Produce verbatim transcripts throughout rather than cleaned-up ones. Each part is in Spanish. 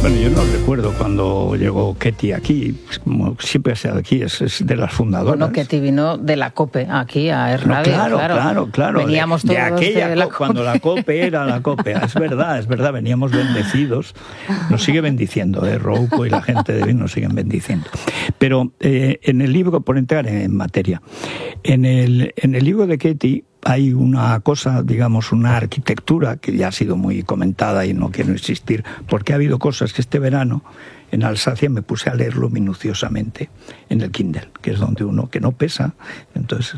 Bueno, yo no recuerdo cuando llegó Ketty aquí, pues como siempre ha sido aquí, es, es de las fundadoras. Bueno, Ketty vino de la COPE aquí a Es Radio. No, claro, claro, claro, claro. Veníamos de, todos de aquella de la COPE, cuando la COPE era la COPE. Es verdad, es verdad, veníamos bendecidos. Nos sigue bendiciendo, ¿eh? Rouco y la gente de bien nos siguen bendiciendo. Pero eh, en el libro, por entrar en materia, en el, en el libro de Ketty hay una cosa, digamos, una arquitectura que ya ha sido muy comentada y no quiero insistir, porque ha habido cosas que este verano en Alsacia me puse a leerlo minuciosamente en el Kindle, que es donde uno, que no pesa, entonces...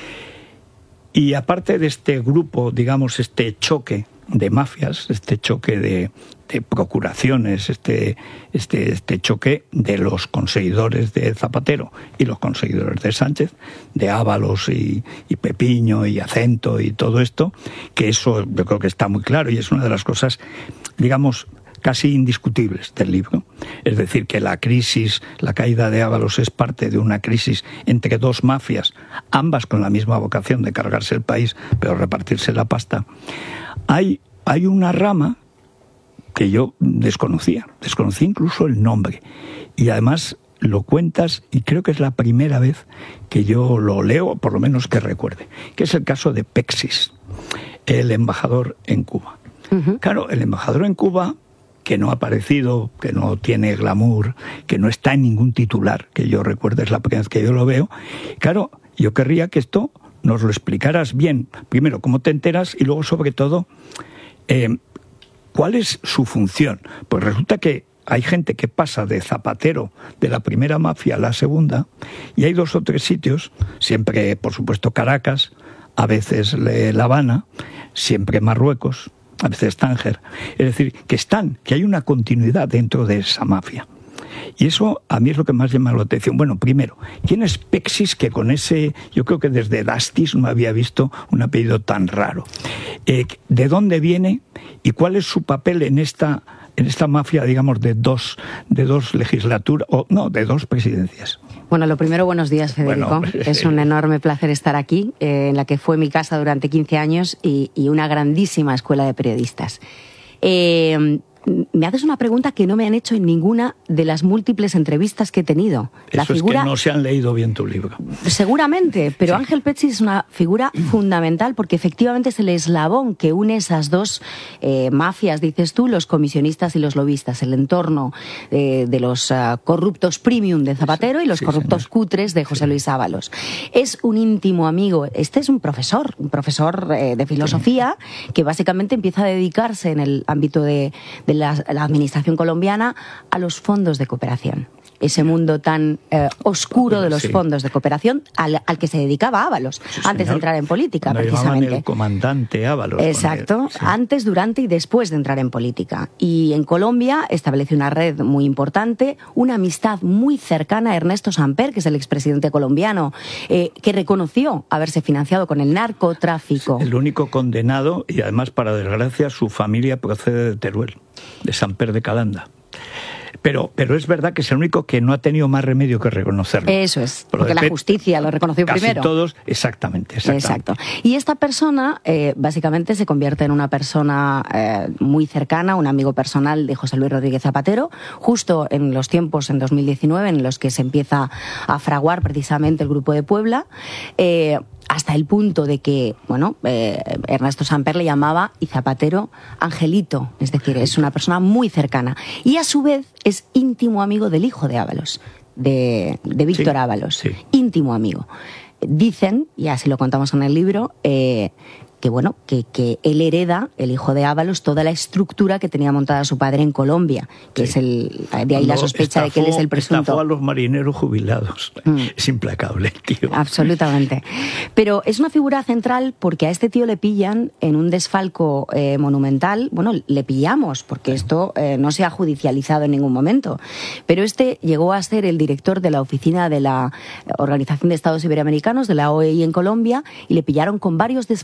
Y aparte de este grupo, digamos, este choque de mafias, este choque de, de procuraciones, este, este, este choque de los conseguidores de Zapatero y los conseguidores de Sánchez, de Ábalos y, y Pepiño y Acento y todo esto, que eso yo creo que está muy claro y es una de las cosas, digamos, casi indiscutibles del libro. Es decir, que la crisis, la caída de Ábalos es parte de una crisis entre dos mafias, ambas con la misma vocación de cargarse el país, pero repartirse la pasta. Hay, hay una rama que yo desconocía, desconocí incluso el nombre, y además lo cuentas, y creo que es la primera vez que yo lo leo, por lo menos que recuerde, que es el caso de Pexis, el embajador en Cuba. Uh-huh. Claro, el embajador en Cuba, que no ha aparecido, que no tiene glamour, que no está en ningún titular, que yo recuerde, es la primera vez que yo lo veo. Claro, yo querría que esto nos lo explicaras bien. Primero, cómo te enteras y luego, sobre todo, eh, cuál es su función. Pues resulta que hay gente que pasa de Zapatero, de la primera mafia a la segunda, y hay dos o tres sitios, siempre, por supuesto, Caracas, a veces La Habana, siempre Marruecos, a veces Tánger. Es decir, que están, que hay una continuidad dentro de esa mafia. Y eso a mí es lo que más llama la atención. Bueno, primero, ¿quién es Pexis? Que con ese, yo creo que desde Dastis no había visto un apellido tan raro. Eh, ¿De dónde viene y cuál es su papel en esta, en esta mafia, digamos, de dos, de dos legislaturas, o no, de dos presidencias? Bueno, lo primero, buenos días, Federico. Bueno, es un enorme placer estar aquí, eh, en la que fue mi casa durante quince años y, y una grandísima escuela de periodistas. Eh, me haces una pregunta que no me han hecho en ninguna de las múltiples entrevistas que he tenido. La Eso figura... es que no se han leído bien tu libro. Seguramente, pero sí. Ángel Pexis es una figura fundamental porque efectivamente es el eslabón que une esas dos eh, mafias, dices tú, los comisionistas y los lobistas, el entorno eh, de los uh, corruptos premium de Zapatero y los sí, corruptos señor. cutres de José sí. Luis Ábalos. Es un íntimo amigo, este es un profesor, un profesor eh, de filosofía sí. que básicamente empieza a dedicarse en el ámbito de, de la, la administración colombiana a los fondos de cooperación. Ese mundo tan eh, oscuro de los sí. fondos de cooperación al, al que se dedicaba Ábalos, sí, antes de entrar en política, Cuando precisamente. El comandante Ábalos. Exacto, sí. antes, durante y después de entrar en política. Y en Colombia estableció una red muy importante, una amistad muy cercana a Ernesto Samper, que es el expresidente colombiano, eh, que reconoció haberse financiado con el narcotráfico. El único condenado, y además, para desgracia, su familia procede de Teruel, de Samper de Calanda. Pero, pero es verdad que es el único que no ha tenido más remedio que reconocerlo. Eso es, porque Pero la justicia lo reconoció casi primero. todos, exactamente, exactamente. Exacto. Y esta persona, eh, básicamente, se convierte en una persona eh, muy cercana, un amigo personal de José Luis Rodríguez Zapatero, justo en los tiempos, en dos mil diecinueve, en los que se empieza a fraguar precisamente el Grupo de Puebla, eh, hasta el punto de que, bueno, eh, Ernesto Samper le llamaba y Zapatero Angelito, es decir, es una persona muy cercana. Y a su vez es íntimo amigo del hijo de Ábalos, de, de Víctor sí, Ábalos, sí. íntimo amigo. Dicen, y así lo contamos en el libro, eh, que bueno, que, que él hereda, el hijo de Ábalos, toda la estructura que tenía montada su padre en Colombia, que sí. es el, de ahí la sospecha estafó, de que él es el presunto. Estafó a los marineros jubilados. Mm. Es implacable, tío. Absolutamente. Pero es una figura central porque a este tío le pillan en un desfalco eh, monumental. Bueno, le pillamos porque sí. esto eh, no se ha judicializado en ningún momento. Pero este llegó a ser el director de la oficina de la Organización de Estados Iberoamericanos, de la O E I en Colombia, y le pillaron con varios desfalcos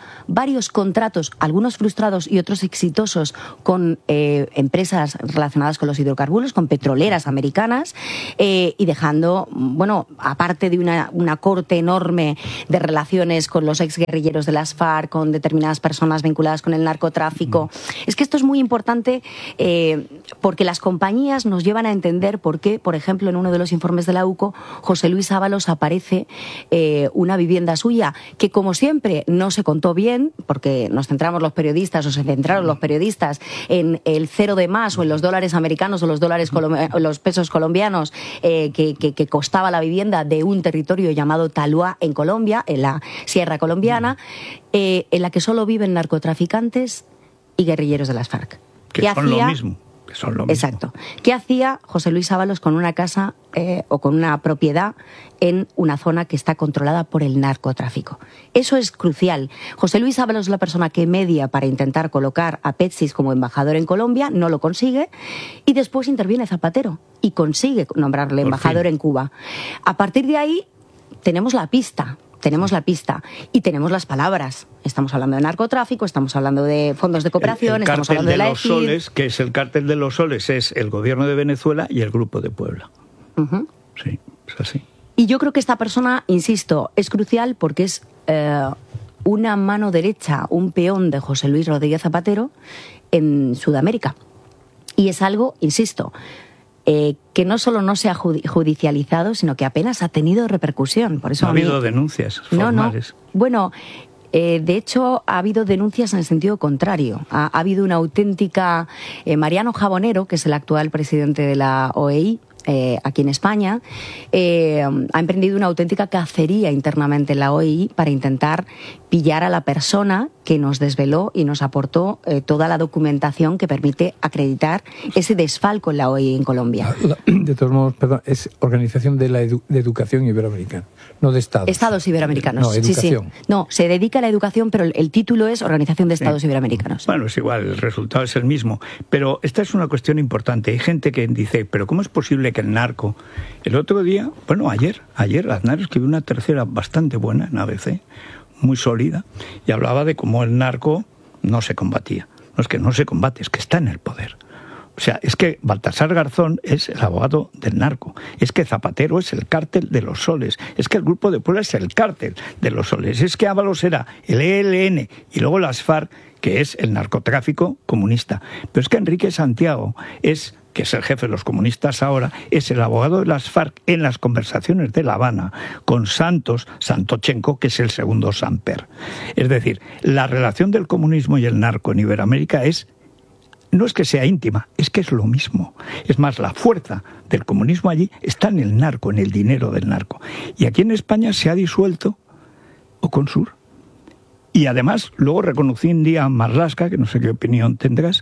varios contratos, algunos frustrados y otros exitosos, con eh, empresas relacionadas con los hidrocarburos, con petroleras americanas, eh, y dejando, bueno, aparte de una, una corte enorme de relaciones con los exguerrilleros de las FARC, con determinadas personas vinculadas con el narcotráfico. Mm. Es que esto es muy importante eh, porque las compañías nos llevan a entender por qué, por ejemplo, en uno de los informes de la U C O, José Luis Ábalos aparece eh, una vivienda suya que, como siempre, no se contó bien, porque nos centramos los periodistas, o se centraron los periodistas en el cero de más, o en los dólares americanos, o los dólares o los pesos colombianos, eh, que, que, que costaba la vivienda de un territorio llamado Tuluá, en Colombia, en la Sierra Colombiana, eh, en la que solo viven narcotraficantes y guerrilleros de las FARC. Que son hacía? lo mismo. Son lo mismo. Exacto. ¿Qué hacía José Luis Ábalos con una casa eh, o con una propiedad en una zona que está controlada por el narcotráfico? Eso es crucial. José Luis Ábalos es la persona que media para intentar colocar a Petsis como embajador en Colombia, no lo consigue, y después interviene Zapatero y consigue nombrarle por embajador fin. en Cuba. A partir de ahí tenemos la pista. Tenemos la pista y tenemos las palabras. Estamos hablando de narcotráfico, estamos hablando de fondos de cooperación, el, el estamos hablando de, de la los soles, que es el cártel de los soles, es el gobierno de Venezuela y el Grupo de Puebla. Uh-huh. Sí, es así. Y yo creo que esta persona, insisto, es crucial porque es eh, una mano derecha, un peón de José Luis Rodríguez Zapatero en Sudamérica. Y es algo, insisto, Eh, que no solo no se ha judicializado, sino que apenas ha tenido repercusión. Por eso no ha habido mí... denuncias formales. No, no. Bueno, eh, de hecho ha habido denuncias en el sentido contrario. Ha, ha habido una auténtica... Eh, Mariano Jabonero, que es el actual presidente de la O E I, Eh, aquí en España, eh, ha emprendido una auténtica cacería internamente en la O E I para intentar pillar a la persona que nos desveló y nos aportó eh, toda la documentación que permite acreditar ese desfalco en la O E I en Colombia. De todos modos, perdón, es Organización de la Edu- de Educación Iberoamericana, no de Estados. Estados Iberoamericanos. No, educación. Sí, sí. No, se dedica a la educación, pero el, el título es Organización de Estados sí. Iberoamericanos. Bueno, es igual, el resultado es el mismo. Pero esta es una cuestión importante. Hay gente que dice, pero ¿cómo es posible que el narco? El otro día, bueno, ayer, ayer Aznar escribió una tercera bastante buena en A B C, muy sólida, y hablaba de cómo el narco no se combatía. No es que no se combate, es que está en el poder. O sea, es que Baltasar Garzón es el abogado del narco, es que Zapatero es el cártel de los soles, es que el Grupo de Puebla es el cártel de los soles, es que Ábalos era el E L N y luego las FARC, que es el narcotráfico comunista. Pero es que Enrique Santiago es... que es el jefe de los comunistas ahora, es el abogado de las FARC en las conversaciones de La Habana con Santos Santochenko, que es el segundo Samper. Es decir, la relación del comunismo y el narco en Iberoamérica es, no es que sea íntima, es que es lo mismo. Es más, la fuerza del comunismo allí está en el narco, en el dinero del narco. Y aquí en España se ha disuelto Oconsur. Y además, luego reconocí un día a Marlaska, que no sé qué opinión tendrás,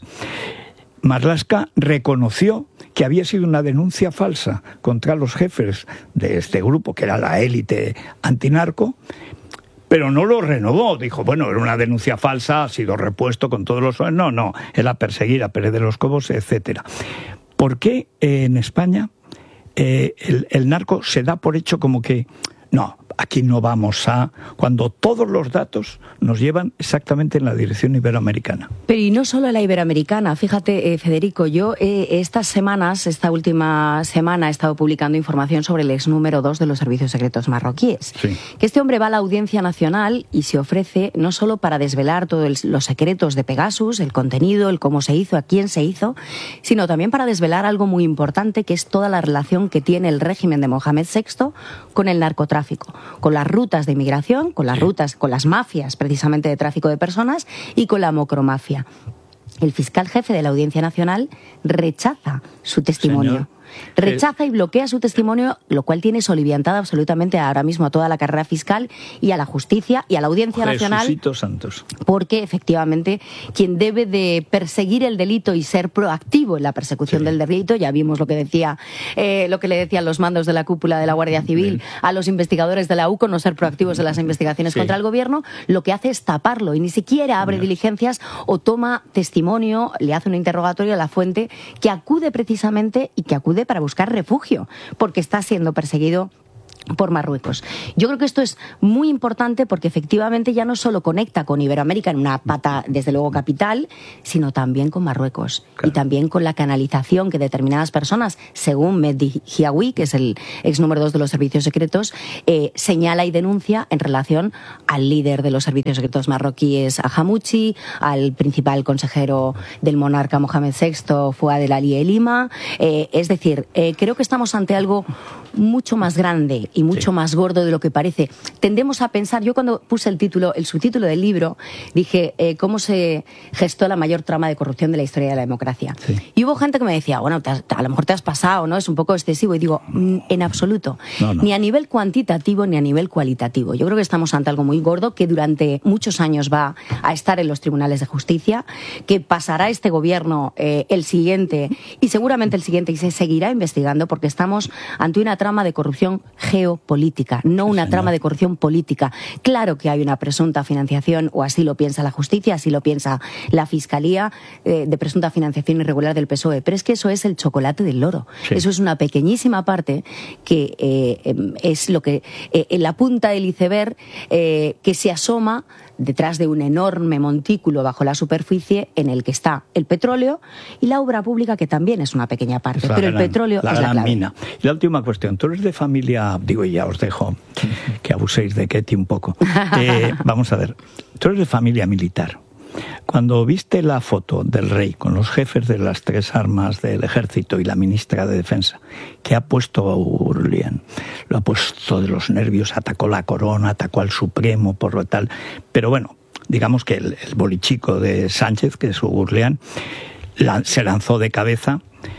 Marlaska reconoció que había sido una denuncia falsa contra los jefes de este grupo, que era la élite antinarco, pero no lo renovó. Dijo, bueno, era una denuncia falsa, ha sido repuesto con todos los... No, no, era perseguir a Pérez de los Cobos, etcétera. ¿Por qué eh, en España eh, el, el narco se da por hecho como que... No, aquí no vamos a... Cuando todos los datos nos llevan exactamente en la dirección iberoamericana. Pero y no solo en la iberoamericana. Fíjate, eh, Federico, yo eh, estas semanas, esta última semana, he estado publicando información sobre el ex número dos de los servicios secretos marroquíes. Sí. Que este hombre va a la Audiencia Nacional y se ofrece no solo para desvelar todos los secretos de Pegasus, el contenido, el cómo se hizo, a quién se hizo, sino también para desvelar algo muy importante, que es toda la relación que tiene el régimen de Mohamed sexto con el narcotráfico, con las rutas de inmigración, con las rutas, con las mafias precisamente de tráfico de personas y con la mocromafia. El fiscal jefe de la Audiencia Nacional rechaza su testimonio. Señor. Rechaza y bloquea su testimonio, lo cual tiene soliviantada absolutamente ahora mismo a toda la carrera fiscal y a la justicia y a la Audiencia Nacional. Jesucito Santos. Porque efectivamente quien debe de perseguir el delito y ser proactivo en la persecución sí. del delito, ya vimos lo que decía, eh, lo que le decían los mandos de la cúpula de la Guardia Civil sí. a los investigadores de la U C O, no ser proactivos en las investigaciones sí. contra el gobierno, lo que hace es taparlo y ni siquiera abre sí. diligencias o toma testimonio, le hace un interrogatorio a la fuente que acude precisamente y que acude para buscar refugio, porque está siendo perseguido por Marruecos. Yo creo que esto es muy importante porque efectivamente ya no solo conecta con Iberoamérica en una pata, desde luego, capital, sino también con Marruecos. Claro. Y también con la canalización que determinadas personas, según Mehdi Hiawi, que es el ex número dos de los servicios secretos, eh, señala y denuncia en relación al líder de los servicios secretos marroquíes, a Hamouchi, al principal consejero del monarca Mohamed sexto, Fouad El Ali El Lima. Eh, es decir, eh, creo que estamos ante algo mucho más grande y mucho sí. más gordo de lo que parece. Tendemos a pensar, yo cuando puse el título, el subtítulo del libro, dije eh, cómo se gestó la mayor trama de corrupción de la historia de la democracia. Sí. Y hubo gente que me decía, bueno, te has, a lo mejor te has pasado, ¿no? Es un poco excesivo. Y digo, en absoluto. No, no. Ni a nivel cuantitativo ni a nivel cualitativo. Yo creo que estamos ante algo muy gordo que durante muchos años va a estar en los tribunales de justicia, que pasará este gobierno, eh, el siguiente, y seguramente el siguiente, y se seguirá investigando, porque estamos ante una trama de corrupción geopolítica, no una trama de corrupción política. Claro que hay una presunta financiación, o así lo piensa la justicia, así lo piensa la Fiscalía, eh, de presunta financiación irregular del P S O E, pero es que eso es el chocolate del loro. Sí. Eso es una pequeñísima parte que eh, es lo que, eh, en la punta del iceberg, eh, que se asoma detrás de un enorme montículo bajo la superficie en el que está el petróleo y la obra pública, que también es una pequeña parte, pero gran, el petróleo la es gran la clave. Mina. Y la última cuestión, tú eres de familia, digo, y ya os dejo que abuséis de Ketty un poco. Eh, vamos a ver, tú eres de familia militar. Cuando viste la foto del rey con los jefes de las tres armas del ejército y la ministra de Defensa, que ha puesto a Urlian, lo ha puesto de los nervios, atacó la corona, atacó al Supremo, por lo tal. Pero bueno, digamos que el, el bolichico de Sánchez, que es Urlian, la, se lanzó de cabeza.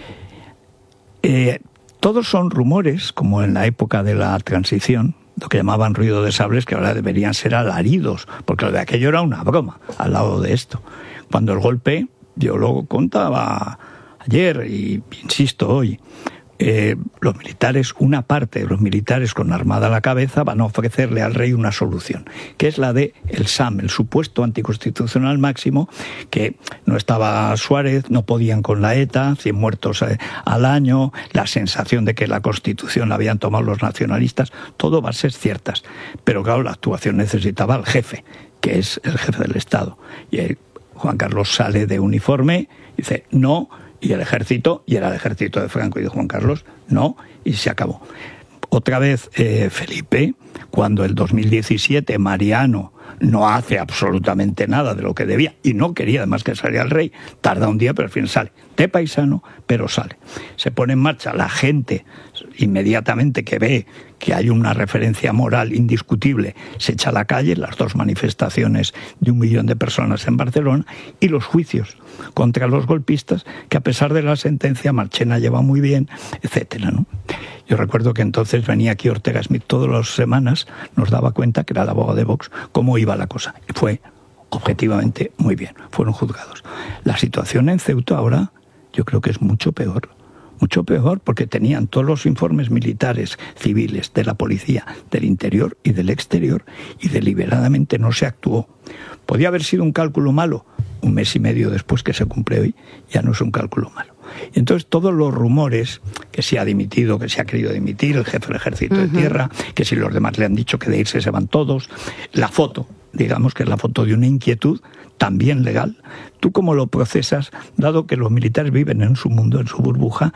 Eh, todos son rumores, como en la época de la transición, lo que llamaban ruido de sables, que ahora deberían ser alaridos, porque lo de aquello era una broma al lado de esto. Cuando el golpe, yo lo contaba ayer y insisto hoy, eh, los militares, una parte de los militares con armada a la cabeza van a ofrecerle al rey una solución, que es la de el S A M, el supuesto anticonstitucional máximo, que no estaba Suárez, no podían con la ETA, cien muertos eh, al año, la sensación de que la Constitución la habían tomado los nacionalistas, todo bases ciertas. Pero claro, la actuación necesitaba al jefe, que es el jefe del Estado. Y el, Juan Carlos sale de uniforme, dice no, y el ejército, y era el ejército de Franco y de Juan Carlos, no, y se acabó. Otra vez eh, Felipe, cuando el dos mil diecisiete Mariano no hace absolutamente nada de lo que debía, y no quería además que saliera el rey, tarda un día, pero al fin sale, de paisano, pero sale. Se pone en marcha la gente, inmediatamente que ve que hay una referencia moral indiscutible, se echa a la calle, las dos manifestaciones de un millón de personas en Barcelona, y los juicios contra los golpistas, que a pesar de la sentencia Marchena lleva muy bien, etcétera, ¿no? Yo recuerdo que entonces venía aquí Ortega Smith todas las semanas, nos daba cuenta, que era el abogado de Vox, cómo iba la cosa. Y fue objetivamente muy bien, fueron juzgados. La situación en Ceuta ahora yo creo que es mucho peor. Mucho peor, porque tenían todos los informes militares, civiles, de la policía, del interior y del exterior, y deliberadamente no se actuó. ¿Podía haber sido un cálculo malo? Un mes y medio después que se cumple hoy, ya no es un cálculo malo. Y entonces todos los rumores, que se ha dimitido, que se ha querido dimitir, el jefe del ejército uh-huh. de tierra, que si los demás le han dicho que de irse se van todos, la foto, digamos que es la foto de una inquietud también legal. ¿Tú cómo lo procesas, dado que los militares viven en su mundo, en su burbuja,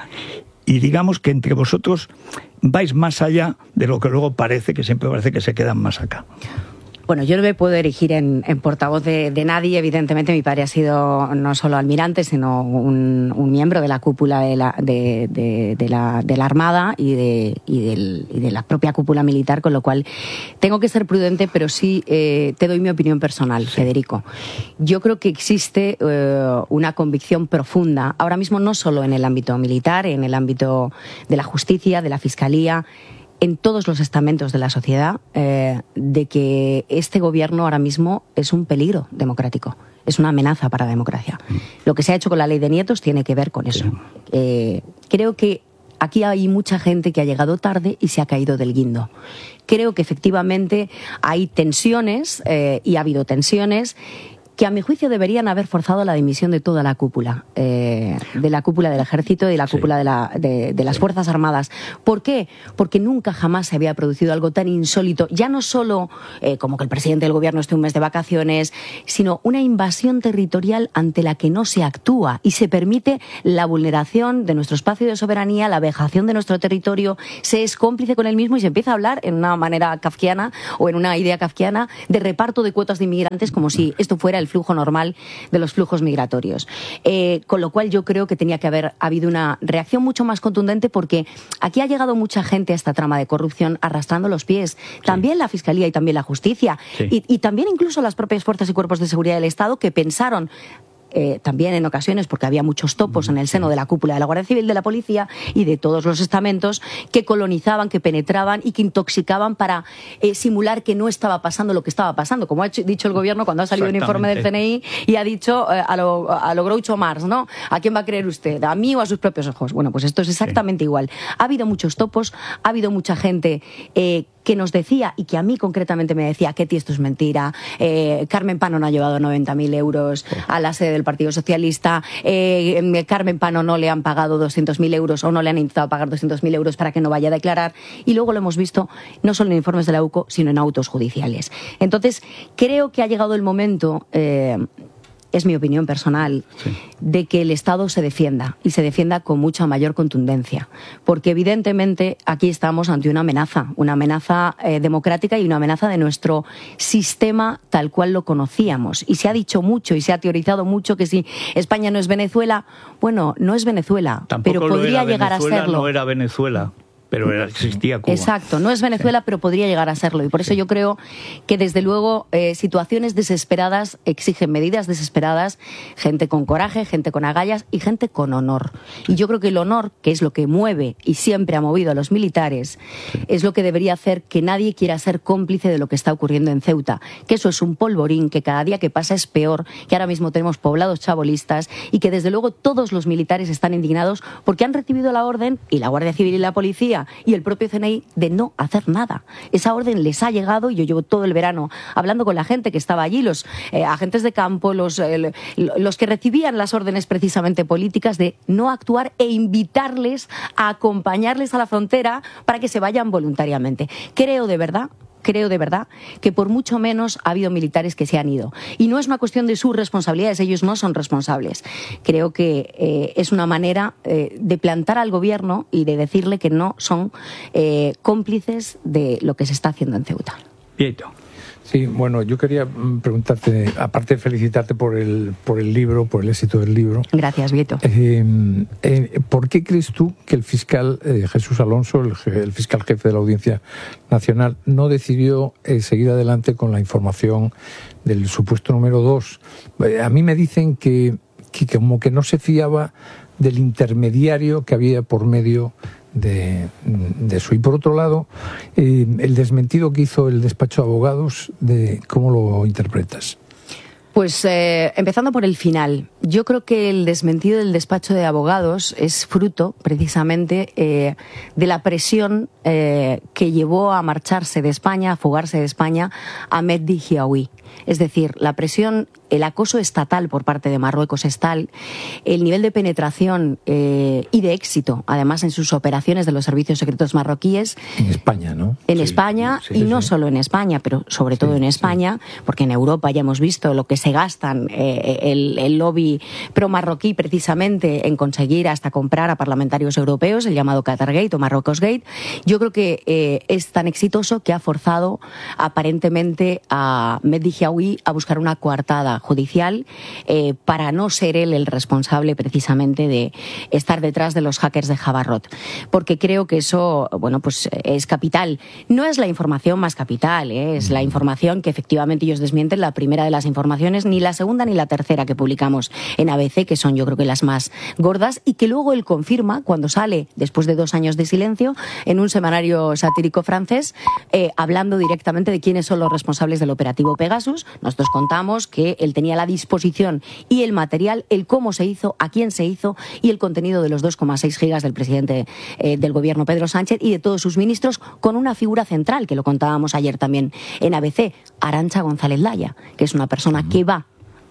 y digamos que entre vosotros vais más allá de lo que luego parece, que siempre parece que se quedan más acá? Bueno, yo no me puedo erigir en, en portavoz de, de nadie. Evidentemente, mi padre ha sido no solo almirante, sino un, un miembro de la cúpula de la, de, de, de la, de la Armada y de, y, del, y de la propia cúpula militar, con lo cual tengo que ser prudente, pero sí eh, te doy mi opinión personal, sí. Federico. Yo creo que existe eh, una convicción profunda, ahora mismo no solo en el ámbito militar, en el ámbito de la justicia, de la fiscalía, en todos los estamentos de la sociedad, eh, de que este gobierno ahora mismo es un peligro democrático, es una amenaza para la democracia. Mm. Lo que se ha hecho con la ley de nietos tiene que ver con eso. Sí. Eh, creo que aquí hay mucha gente que ha llegado tarde y se ha caído del guindo. Creo que efectivamente hay tensiones, eh, y ha habido tensiones, que a mi juicio deberían haber forzado la dimisión de toda la cúpula, eh, de la cúpula del ejército y de la cúpula sí. de, la, de, de las sí. Fuerzas Armadas. ¿Por qué? Porque nunca jamás se había producido algo tan insólito, ya no solo eh, como que el presidente del gobierno esté un mes de vacaciones, sino una invasión territorial ante la que no se actúa y se permite la vulneración de nuestro espacio de soberanía, la vejación de nuestro territorio, se es cómplice con el mismo y se empieza a hablar en una manera kafkiana o en una idea kafkiana de reparto de cuotas de inmigrantes como si esto fuera el flujo normal de los flujos migratorios. Eh, con lo cual yo creo que tenía que haber habido una reacción mucho más contundente porque aquí ha llegado mucha gente a esta trama de corrupción arrastrando los pies. Sí. También la Fiscalía y también la Justicia. Sí. Y, y también incluso las propias fuerzas y cuerpos de seguridad del Estado que pensaron Eh, también en ocasiones, porque había muchos topos en el seno de la cúpula de la Guardia Civil, de la Policía y de todos los estamentos que colonizaban, que penetraban y que intoxicaban para eh, simular que no estaba pasando lo que estaba pasando, como ha dicho el gobierno cuando ha salido un informe del C N I y ha dicho eh, a lo, a lo Groucho Marx, ¿no? ¿A quién va a creer usted? ¿A mí o a sus propios ojos? Bueno, pues esto es exactamente sí. igual. Ha habido muchos topos, ha habido mucha gente eh, que nos decía, y que a mí concretamente me decía, Ketty, esto es mentira, eh, Carmen Pano no ha llevado noventa mil euros a la sede del Partido Socialista, eh, Carmen Pano no le han pagado doscientos mil euros o no le han intentado pagar doscientos mil euros para que no vaya a declarar, y luego lo hemos visto no solo en informes de la U C O, sino en autos judiciales. Entonces, creo que ha llegado el momento... Eh, es mi opinión personal, sí. de que el Estado se defienda y se defienda con mucha mayor contundencia, porque evidentemente aquí estamos ante una amenaza, una amenaza eh, democrática y una amenaza de nuestro sistema tal cual lo conocíamos. Y se ha dicho mucho y se ha teorizado mucho que si España no es Venezuela, bueno, no es Venezuela, Tampoco pero podría llegar Venezuela, a serlo. No era Venezuela. Pero era, existía Cuba. Exacto, no es Venezuela, sí. pero podría llegar a serlo. Y por eso sí. yo creo que, desde luego, eh, situaciones desesperadas exigen medidas desesperadas, gente con coraje, gente con agallas y gente con honor. Sí. Y yo creo que el honor, que es lo que mueve y siempre ha movido a los militares, sí. es lo que debería hacer que nadie quiera ser cómplice de lo que está ocurriendo en Ceuta. Que eso es un polvorín, que cada día que pasa es peor, que ahora mismo tenemos poblados chabolistas y que, desde luego, todos los militares están indignados porque han recibido la orden, y la Guardia Civil y la Policía y el propio C N I, de no hacer nada. Esa orden les ha llegado y yo llevo todo el verano hablando con la gente que estaba allí, los eh, agentes de campo, los, eh, los que recibían las órdenes precisamente políticas de no actuar e invitarles a acompañarles a la frontera para que se vayan voluntariamente. Creo de verdad Creo de verdad que por mucho menos ha habido militares que se han ido. Y no es una cuestión de sus responsabilidades, ellos no son responsables. Creo que eh, es una manera eh, de plantar al gobierno y de decirle que no son eh, cómplices de lo que se está haciendo en Ceuta. Pietro. Sí, bueno, yo quería preguntarte, aparte de felicitarte por el, por el libro, por el éxito del libro. Gracias, Vieto. Eh, eh, ¿Por qué crees tú que el fiscal eh, Jesús Alonso, el, el fiscal jefe de la Audiencia Nacional, no decidió eh, seguir adelante con la información del supuesto número dos? Eh, a mí me dicen que, que como que no se fiaba del intermediario que había por medio de, de eso. Y por otro lado, eh, el desmentido que hizo el despacho de abogados, de ¿cómo lo interpretas? Pues eh, empezando por el final, yo creo que el desmentido del despacho de abogados es fruto precisamente eh, de la presión eh, que llevó a marcharse de España, a fugarse de España a Mehdi Hiaoui. Es decir, la presión, el acoso estatal por parte de Marruecos es tal, el nivel de penetración eh, y de éxito, además en sus operaciones de los servicios secretos marroquíes. En España, ¿no? En sí, España, sí, y sí, no sí. solo en España, pero sobre todo sí, en España, sí. porque en Europa ya hemos visto lo que se gastan eh, el, el lobby pro-marroquí precisamente en conseguir hasta comprar a parlamentarios europeos, el llamado Qatargate o Marruecosgate. Yo creo que eh, es tan exitoso que ha forzado aparentemente a Mehdi Hiaoui a buscar una coartada judicial eh, para no ser él el responsable precisamente de estar detrás de los hackers de Jabarrot. Porque creo que eso, bueno, pues es capital. No es la información más capital, ¿eh? Es la información que efectivamente ellos desmienten, la primera de las informaciones, ni la segunda ni la tercera que publicamos en A B C, que son yo creo que las más gordas, y que luego él confirma cuando sale, después de dos años de silencio, en un semanario satírico francés, eh, hablando directamente de quiénes son los responsables del operativo Pegasus. Nosotros contamos que él tenía la disposición y el material, el cómo se hizo, a quién se hizo y el contenido de los dos coma seis gigas del presidente eh, del gobierno Pedro Sánchez y de todos sus ministros, con una figura central, que lo contábamos ayer también en A B C, Arantxa González Laya, que es una persona que va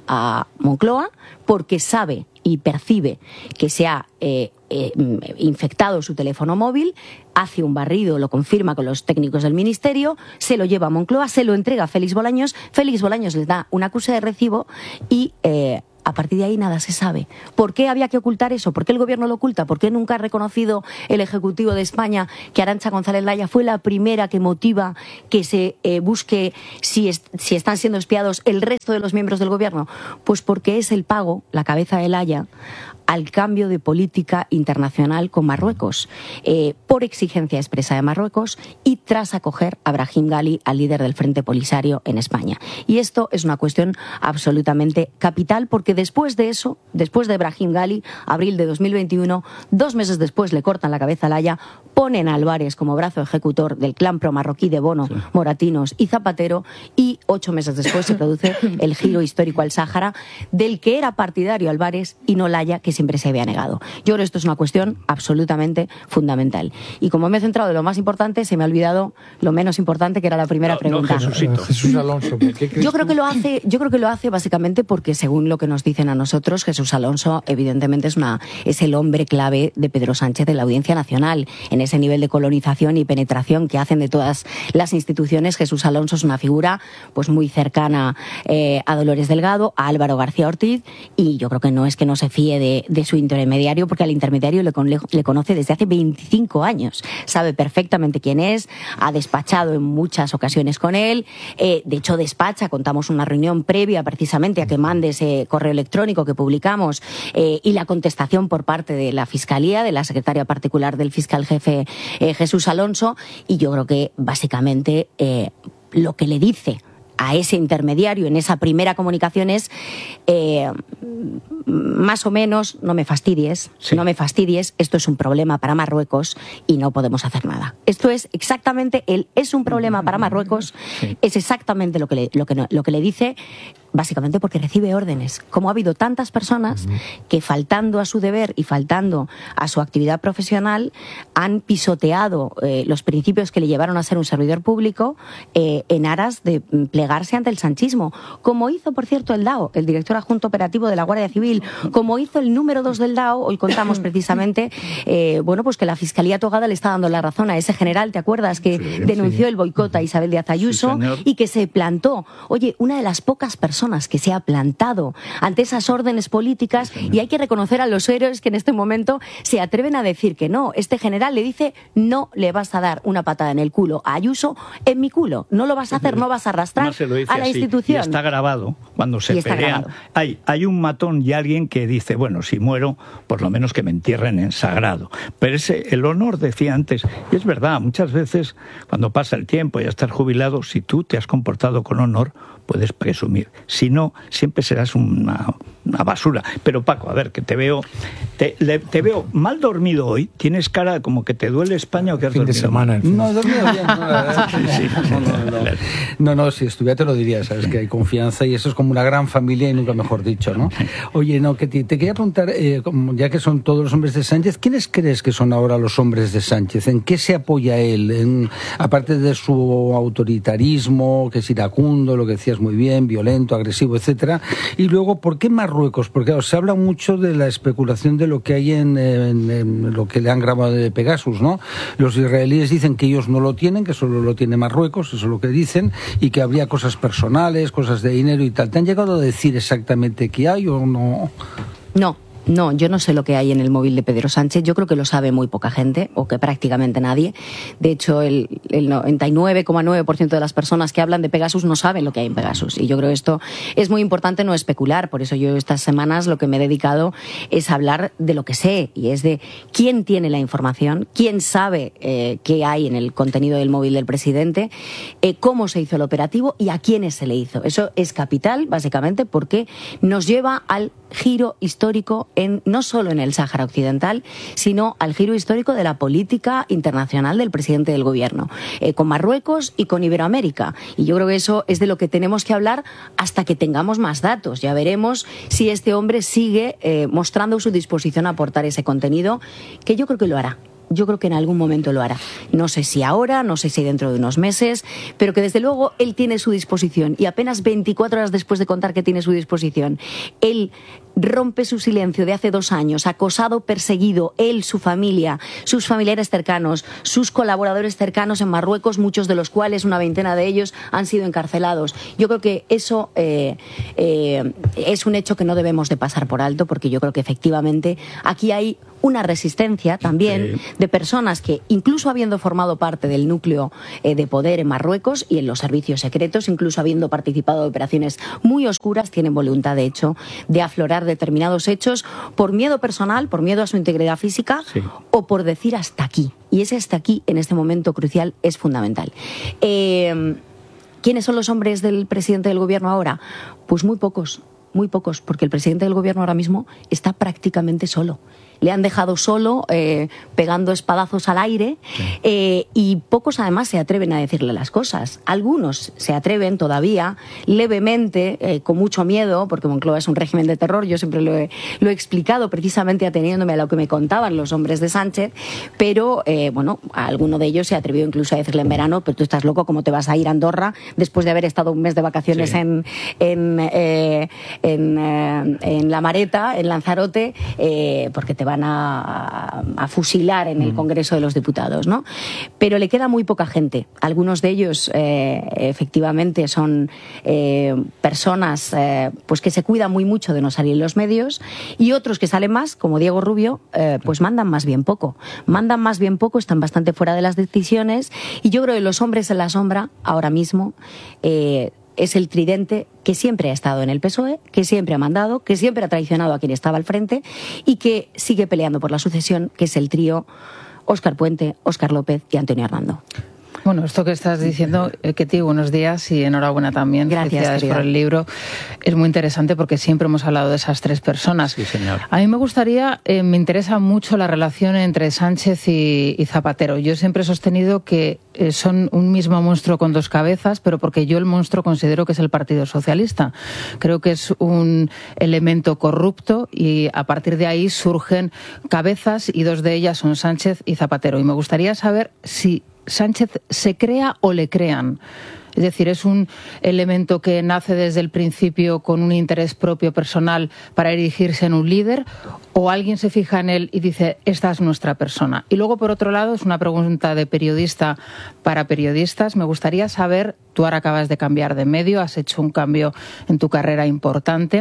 a Moncloa porque sabe y percibe que se ha eh, eh, infectado su teléfono móvil, hace un barrido, lo confirma con los técnicos del Ministerio, se lo lleva a Moncloa, se lo entrega a Félix Bolaños, Félix Bolaños les da un acuse de recibo y eh, a partir de ahí nada se sabe. ¿Por qué había que ocultar eso? ¿Por qué el Gobierno lo oculta? ¿Por qué nunca ha reconocido el Ejecutivo de España que Arantxa González Laya fue la primera que motiva que se eh, busque si, es, si están siendo espiados el resto de los miembros del Gobierno? Pues porque es el pago, la cabeza de Laya, al cambio de política internacional con Marruecos, eh, por exigencia expresa de Marruecos y tras acoger a Brahim Ghali, al líder del Frente Polisario en España. Y esto es una cuestión absolutamente capital porque después de eso, después de Brahim Ghali, abril de dos mil veintiuno, dos meses después le cortan la cabeza a Laya, ponen a Álvarez como brazo ejecutor del clan pro-marroquí de Bono, sí. Moratinos y Zapatero, y ocho meses después se produce el giro histórico al Sáhara, del que era partidario Álvarez y no Laya, que siempre se había negado. Yo creo que esto es una cuestión absolutamente fundamental. Y como me he centrado en lo más importante, se me ha olvidado lo menos importante, que era la primera no, pregunta. No, Jesucito. Jesús Alonso, ¿por qué crees yo creo tú? que lo hace, yo creo que lo hace básicamente porque, según lo que nos dicen a nosotros, Jesús Alonso evidentemente es una es el hombre clave de Pedro Sánchez de la Audiencia Nacional. En ese nivel de colonización y penetración que hacen de todas las instituciones, Jesús Alonso es una figura pues muy cercana eh, a Dolores Delgado, a Álvaro García Ortiz, y yo creo que no es que no se fíe de de su intermediario, porque al intermediario le, con, le conoce desde hace veinticinco años, sabe perfectamente quién es, ha despachado en muchas ocasiones con él, eh, de hecho despacha, contamos una reunión previa precisamente a que mande ese correo electrónico que publicamos eh, y la contestación por parte de la Fiscalía, de la secretaria particular del fiscal jefe eh, Jesús Alonso, y yo creo que básicamente eh, lo que le dice a ese intermediario en esa primera comunicación es eh, más o menos, no me fastidies, sí. no me fastidies, esto es un problema para Marruecos y no podemos hacer nada. Esto es exactamente, el es un problema para Marruecos, sí. es exactamente lo que le, lo que, lo que le dice, básicamente porque recibe órdenes. Como ha habido tantas personas uh-huh. que, faltando a su deber y faltando a su actividad profesional, han pisoteado eh, los principios que le llevaron a ser un servidor público eh, en aras de plegarse ante el sanchismo. Como hizo, por cierto, el D A O, el director adjunto operativo de la Guardia Civil, como hizo el número dos del D A O, hoy contamos precisamente, eh, bueno, pues que la Fiscalía Togada le está dando la razón a ese general, ¿te acuerdas? Que sí, denunció sí. el boicot a Isabel Díaz Ayuso sí, y que se plantó. Oye, una de las pocas personas que se ha plantado ante esas órdenes políticas, sí, y hay que reconocer a los héroes que en este momento se atreven a decir que no. Este general le dice: no le vas a dar una patada en el culo a Ayuso en mi culo, no lo vas a hacer, no vas a arrastrar a la así, institución. Y está grabado, cuando se pelea, hay, hay un matón y alguien que dice, bueno, si muero, por lo menos que me entierren en sagrado. Pero ese, el honor, decía antes, y es verdad, muchas veces cuando pasa el tiempo y ya estás jubilado, si tú te has comportado con honor, puedes presumir. Si no, siempre serás una, una basura. Pero Paco, a ver, que te veo te, le, te veo mal dormido hoy. Tienes cara como que te duele España o que has fin dormido de semana. No, he dormido bien. No, la verdad, sí, sí. no, no, no, no. no, no, si estuviera te lo diría, sabes que hay confianza y eso es como una gran familia y nunca mejor dicho, ¿no? Oye, no, que te, te quería preguntar, eh, ya que son todos los hombres de Sánchez, ¿quiénes crees que son ahora los hombres de Sánchez? ¿En qué se apoya él? En, aparte de su autoritarismo, que es iracundo, lo que decías muy bien, violento, agresivo, etcétera. Y luego, ¿por qué Marruecos? Porque claro, se habla mucho de la especulación de lo que hay en, en, en lo que le han grabado de Pegasus, ¿no? Los israelíes dicen que ellos no lo tienen, que solo lo tiene Marruecos, eso es lo que dicen, y que habría cosas personales, cosas de dinero y tal. ¿Te han llegado a decir exactamente qué hay o no? No. No, yo no sé lo que hay en el móvil de Pedro Sánchez. Yo creo que lo sabe muy poca gente, o que prácticamente nadie. De hecho, el, el noventa y nueve coma nueve por ciento de las personas que hablan de Pegasus no saben lo que hay en Pegasus. Y yo creo que esto es muy importante no especular. Por eso yo estas semanas lo que me he dedicado es hablar de lo que sé, y es de quién tiene la información, quién sabe eh, qué hay en el contenido del móvil del presidente, eh, cómo se hizo el operativo y a quiénes se le hizo. Eso es capital, básicamente, porque nos lleva al giro histórico en, no solo en el Sáhara Occidental, sino al giro histórico de la política internacional del presidente del gobierno, eh, con Marruecos y con Iberoamérica. Y yo creo que eso es de lo que tenemos que hablar hasta que tengamos más datos. Ya veremos si este hombre sigue eh, mostrando su disposición a aportar ese contenido, que yo creo que lo hará. yo creo que en algún momento lo hará. No sé si ahora, no sé si dentro de unos meses, pero que desde luego él tiene su disposición, y apenas veinticuatro horas después de contar que tiene su disposición, él rompe su silencio de hace dos años, acosado, perseguido, él, su familia, sus familiares cercanos, sus colaboradores cercanos en Marruecos, muchos de los cuales, una veintena de ellos, han sido encarcelados. Yo creo que eso eh, eh, es un hecho que no debemos de pasar por alto, porque yo creo que efectivamente aquí hay una resistencia también sí. de personas que, incluso habiendo formado parte del núcleo eh, de poder en Marruecos y en los servicios secretos, incluso habiendo participado de operaciones muy oscuras, tienen voluntad, de hecho, de aflorar determinados hechos por miedo personal, por miedo a su integridad física sí. o por decir hasta aquí. Y ese hasta aquí, en este momento crucial, es fundamental. Eh, ¿Quiénes son los hombres del presidente del gobierno ahora? Pues muy pocos, muy pocos, porque el presidente del gobierno ahora mismo está prácticamente solo. Le han dejado solo, eh, pegando espadazos al aire, sí. eh, y pocos además se atreven a decirle las cosas. Algunos se atreven todavía, levemente, eh, con mucho miedo, porque Moncloa es un régimen de terror, yo siempre lo he, lo he explicado precisamente ateniéndome a lo que me contaban los hombres de Sánchez, pero eh, bueno, alguno de ellos se ha atrevido incluso a decirle en verano, pero tú estás loco, ¿cómo te vas a ir a Andorra después de haber estado un mes de vacaciones sí. en, en, eh, en, eh, en La Mareta, en Lanzarote, eh, porque te van a, a fusilar en el Congreso de los Diputados, ¿no? Pero le queda muy poca gente. Algunos de ellos eh, efectivamente son eh, personas eh, pues que se cuidan muy mucho de no salir en los medios, y otros que salen más, como Diego Rubio, eh, pues mandan más bien poco. Mandan más bien poco, están bastante fuera de las decisiones, y yo creo que los hombres en la sombra, ahora mismo, eh, es el tridente que siempre ha estado en el P S O E, que siempre ha mandado, que siempre ha traicionado a quien estaba al frente y que sigue peleando por la sucesión, que es el trío Óscar Puente, Óscar López y Antonio Hernando. Bueno, esto que estás diciendo, eh, Ketty, buenos días y enhorabuena también. Gracias, felicidades querida. por el libro. Es muy interesante porque siempre hemos hablado de esas tres personas. Sí, señor. A mí me gustaría, eh, me interesa mucho la relación entre Sánchez y, y Zapatero. Yo siempre he sostenido que eh, son un mismo monstruo con dos cabezas, pero porque yo el monstruo considero que es el Partido Socialista. Creo que es un elemento corrupto y a partir de ahí surgen cabezas y dos de ellas son Sánchez y Zapatero. Y me gustaría saber si Sánchez se crea o le crean. Es decir, ¿es un elemento que nace desde el principio con un interés propio personal para erigirse en un líder, o alguien se fija en él y dice, esta es nuestra persona? Y luego, por otro lado, es una pregunta de periodista para periodistas. Me gustaría saber, tú ahora acabas de cambiar de medio, has hecho un cambio en tu carrera importante,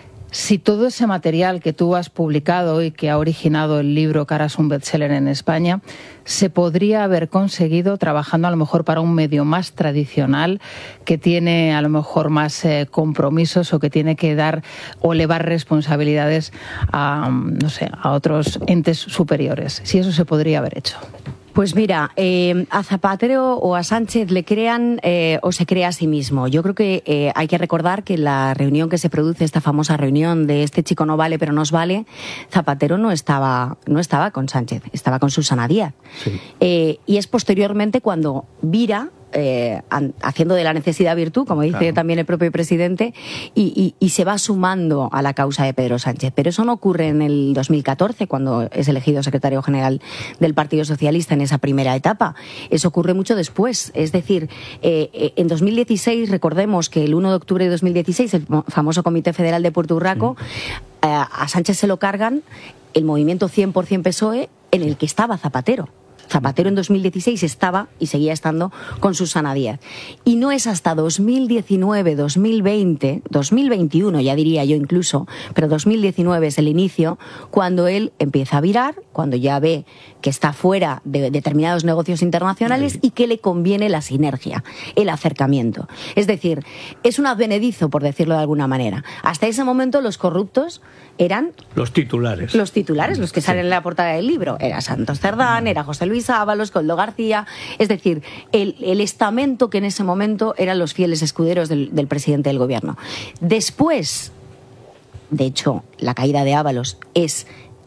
si todo ese material que tú has publicado y que ha originado el libro que ahora es un bestseller en España, se podría haber conseguido trabajando a lo mejor para un medio más tradicional, que tiene a lo mejor más eh, compromisos, o que tiene que dar o elevar responsabilidades a, no sé, a otros entes superiores. Si eso se podría haber hecho. Pues mira, eh, a Zapatero o a Sánchez le crean eh, o se crea a sí mismo. Yo creo que eh, hay que recordar que la reunión que se produce, esta famosa reunión de este chico no vale pero nos vale, Zapatero no estaba, no estaba con Sánchez, estaba con Susana Díaz. Sí. Eh, y es posteriormente cuando vira, Eh, haciendo de la necesidad virtud, como dice claro. también el propio presidente, y, y, y se va sumando a la causa de Pedro Sánchez. Pero eso no ocurre en el dos mil catorce, cuando es elegido secretario general del Partido Socialista en esa primera etapa. Eso ocurre mucho después. Es decir, eh, en dos mil dieciséis, recordemos que el uno de octubre de dos mil dieciséis, el famoso Comité Federal de Puerto Urraco, sí. eh, a Sánchez se lo cargan el movimiento cien por ciento P S O E, en el que estaba Zapatero. Zapatero en dos mil dieciséis estaba y seguía estando con Susana Díaz. Y no es hasta dos mil diecinueve, dos mil veinte, dos mil veintiuno ya diría yo incluso, pero dos mil diecinueve es el inicio, cuando él empieza a virar, cuando ya ve que está fuera de determinados negocios internacionales y que le conviene la sinergia, el acercamiento. Es decir, es un advenedizo, por decirlo de alguna manera. Hasta ese momento los corruptos eran... Los titulares. Los titulares, los que salen sí. en la portada del libro. Era Santos Cerdán, era José Luis Ábalos, Coldo García... Es decir, el, el estamento que en ese momento eran los fieles escuderos del, del presidente del gobierno. Después, de hecho, la caída de Ábalos es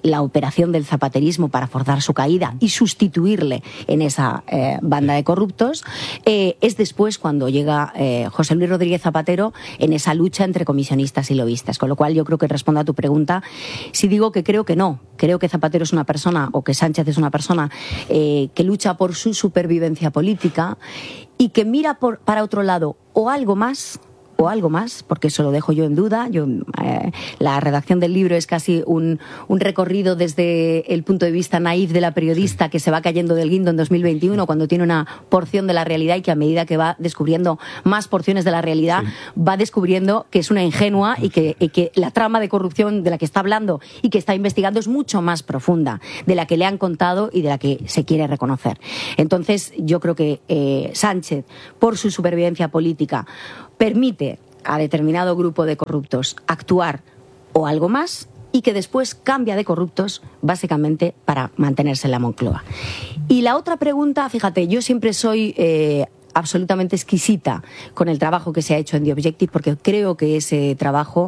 la operación del zapaterismo para forzar su caída y sustituirle en esa eh, banda de corruptos, eh, es después cuando llega eh, José Luis Rodríguez Zapatero en esa lucha entre comisionistas y lobistas. Con lo cual yo creo que respondo a tu pregunta si digo que creo que no. Creo que Zapatero es una persona, o que Sánchez es una persona eh, que lucha por su supervivencia política y que mira por, para otro lado o algo más, o algo más, porque eso lo dejo yo en duda. Yo, eh, la redacción del libro es casi un, un recorrido desde el punto de vista naif de la periodista, sí, que se va cayendo del guindo en dos mil veintiuno, cuando tiene una porción de la realidad, y que a medida que va descubriendo más porciones de la realidad, sí, va descubriendo que es una ingenua y que, y que la trama de corrupción de la que está hablando y que está investigando es mucho más profunda de la que le han contado y de la que se quiere reconocer. Entonces, yo creo que eh, Sánchez, por su supervivencia política, permite a determinado grupo de corruptos actuar o algo más, y que después cambia de corruptos básicamente para mantenerse en la Moncloa. Y la otra pregunta, fíjate, yo siempre soy eh, absolutamente exquisita con el trabajo que se ha hecho en The Objective, porque creo que ese trabajo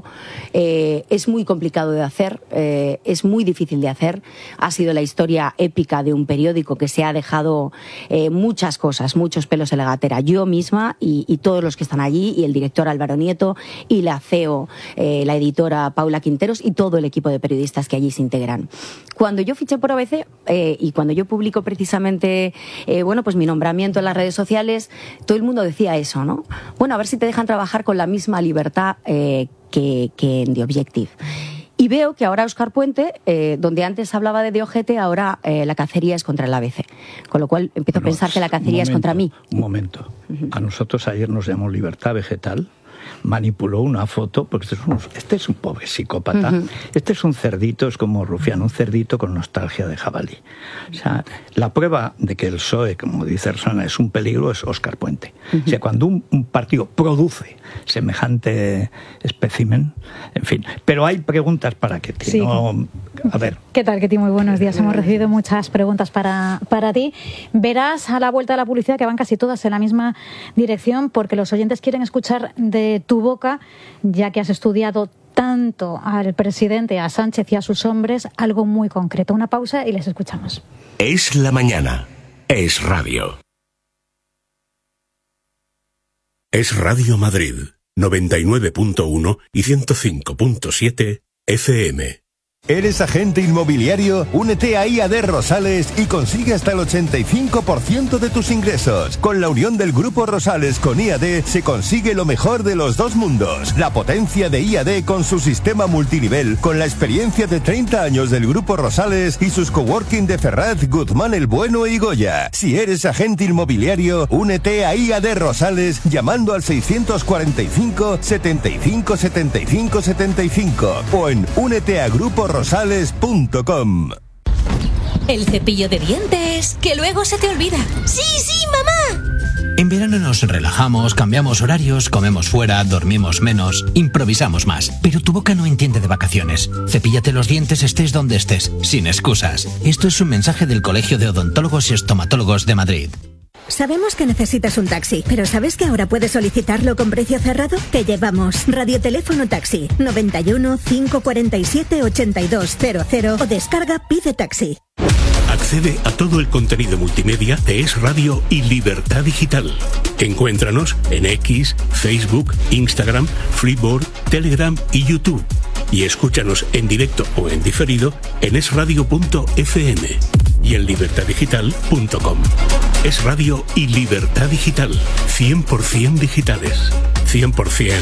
eh, es muy complicado de hacer, eh, es muy difícil de hacer. Ha sido la historia épica de un periódico que se ha dejado eh, muchas cosas, muchos pelos en la gatera. Yo misma y, y todos los que están allí, y el director Álvaro Nieto, y la C E O, eh, la editora Paula Quinteros, y todo el equipo de periodistas que allí se integran. Cuando yo fiché por A B C eh, y cuando yo publico precisamente eh, bueno, pues mi nombramiento en las redes sociales, todo el mundo decía eso, ¿no? Bueno, a ver si te dejan trabajar con la misma libertad eh, que, que en The Objective. Y veo que ahora Óscar Puente, eh, donde antes hablaba de De Ojete, ahora eh, la cacería es contra el A B C. Con lo cual empiezo bueno, a pensar que la cacería momento, es contra mí. Un momento. A nosotros ayer nos llamó Libertad Vegetal, manipuló una foto, porque este es un, este es un pobre psicópata, uh-huh. Este es un cerdito, es como Rufián, un cerdito con nostalgia de jabalí. O sea, la prueba de que el P S O E, como dice Rosana, es un peligro es Óscar Puente. Uh-huh. O sea, cuando un, un partido produce semejante espécimen, en fin. Pero hay preguntas para que sí. no... A ver. ¿Qué tal, Ketty? Muy buenos días. Hemos recibido muchas preguntas para, para ti. Verás a la vuelta de la publicidad que van casi todas en la misma dirección, porque los oyentes quieren escuchar de tu boca, ya que has estudiado tanto al presidente, a Sánchez y a sus hombres, algo muy concreto. Una pausa y les escuchamos. Es la mañana. Es radio. Es Radio Madrid, noventa y nueve punto uno y ciento cinco punto siete F M. ¿Eres agente inmobiliario? Únete a I A D Rosales y consigue hasta el ochenta y cinco por ciento de tus ingresos. Con la unión del Grupo Rosales con I A D se consigue lo mejor de los dos mundos. La potencia de I A D con su sistema multinivel, con la experiencia de treinta años del Grupo Rosales y sus coworking de Ferraz, Guzmán el Bueno y Goya. Si eres agente inmobiliario, únete a I A D Rosales llamando al seiscientos cuarenta y cinco, setenta y cinco, setenta y cinco, setenta y cinco o en únete a Grupo Rosales punto com. El cepillo de dientes, que luego se te olvida. ¡Sí, sí, mamá! En verano nos relajamos, cambiamos horarios, comemos fuera, dormimos menos, improvisamos más. Pero tu boca no entiende de vacaciones. Cepíllate los dientes estés donde estés, sin excusas. Esto es un mensaje del Colegio de Odontólogos y Estomatólogos de Madrid. Sabemos que necesitas un taxi, pero ¿sabes que ahora puedes solicitarlo con precio cerrado? Te llevamos Radioteléfono Taxi noventa y uno, cinco cuarenta y siete, ochenta y dos cero cero o descarga Pide Taxi. Accede a todo el contenido multimedia de Es Radio y Libertad Digital. Encuéntranos en X, Facebook, Instagram, Freeboard, Telegram y YouTube. Y escúchanos en directo o en diferido en esradio punto efe eme y en libertad digital punto com. Es Radio y Libertad Digital, cien por ciento digitales, cien por ciento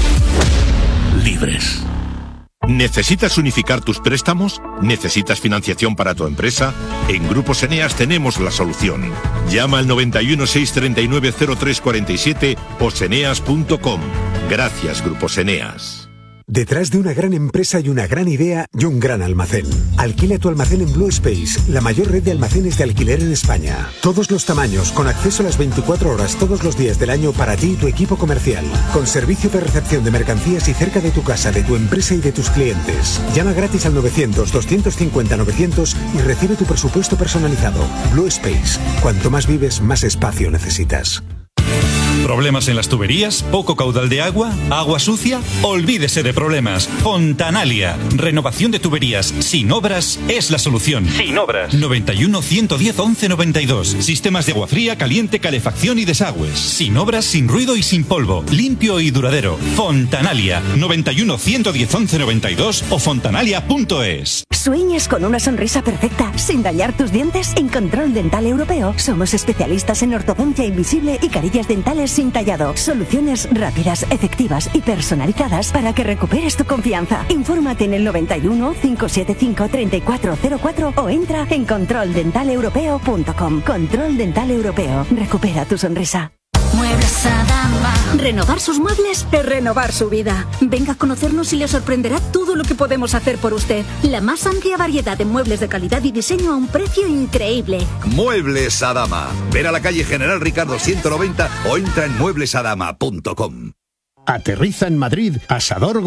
libres. ¿Necesitas unificar tus préstamos? ¿Necesitas financiación para tu empresa? En Grupos Eneas tenemos la solución. Llama al noventa y uno, seiscientos treinta y nueve, cero tres cuarenta y siete o seneas punto com. Gracias, Grupos Eneas. Detrás de una gran empresa y una gran idea y un gran almacén. Alquila tu almacén en Blue Space, la mayor red de almacenes de alquiler en España. Todos los tamaños, con acceso a las veinticuatro horas todos los días del año para ti y tu equipo comercial. Con servicio de recepción de mercancías y cerca de tu casa, de tu empresa y de tus clientes. Llama gratis al novecientos, doscientos cincuenta, novecientos y recibe tu presupuesto personalizado. Blue Space. Cuanto más vives, más espacio necesitas. ¿Problemas en las tuberías? ¿Poco caudal de agua? ¿Agua sucia? Olvídese de problemas. Fontanalia. Renovación de tuberías sin obras es la solución. Sin obras. noventa y uno, ciento diez, once noventa y dos. Sistemas de agua fría, caliente, calefacción y desagües. Sin obras, sin ruido y sin polvo. Limpio y duradero. Fontanalia. noventa y uno, ciento diez, once noventa y dos o fontanalia punto es. ¿Sueñas con una sonrisa perfecta sin dañar tus dientes? En Control Dental Europeo somos especialistas en ortodoncia invisible y carillas dentales sin tallado. Soluciones rápidas, efectivas y personalizadas para que recuperes tu confianza. Infórmate en el noventa y uno, cinco siete cinco, treinta y cuatro cero cuatro o entra en control dental europeo punto com. Control Dental Europeo. Recupera tu sonrisa. Muebles Adama. Renovar sus muebles es renovar su vida. Venga a conocernos y le sorprenderá todo lo que podemos hacer por usted. La más amplia variedad de muebles de calidad y diseño a un precio increíble. Muebles Adama. Ven a la calle General Ricardo ciento noventa o entra en muebles adama punto com. Aterriza en Madrid Asador